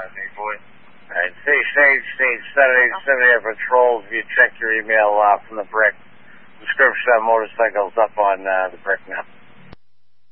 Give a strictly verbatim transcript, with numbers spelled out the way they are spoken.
big boy. All right, Station eight, Stage seven eighty-seven Air Patrols. If you check your email uh, from the brick, description of motorcycles up on uh, the brick now.